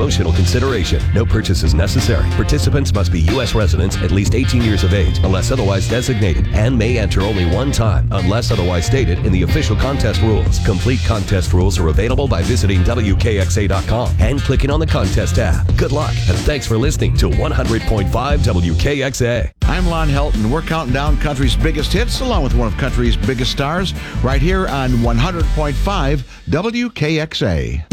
promotional consideration. No purchase is necessary. Participants must be U.S. residents at least 18 years of age unless otherwise designated and may enter only one time unless otherwise stated in the official contest rules. Complete contest rules are available by visiting WKXA.com and clicking on the contest tab. Good luck and thanks for listening to 100.5 WKXA. I'm Lon Helton. We're counting down country's biggest hits along with one of country's biggest stars right here on 100.5 WKXA.